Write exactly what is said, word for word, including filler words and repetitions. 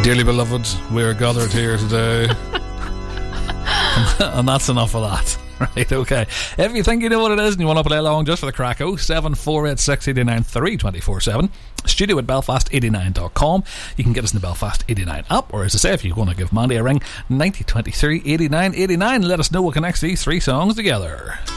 Dearly beloved, we are gathered here today. And that's enough of that. Right, okay. If you think you know what it is and you want to play along just for the crack, oh seven four eight six, eight nine three, two four seven, studio at belfast eighty-nine dot com. You can get us in the Belfast eighty-nine app, or as I say, if you want to give Mandy a ring, ninety twenty-three eighty-nine eighty-nine, let us know what connects these three songs together.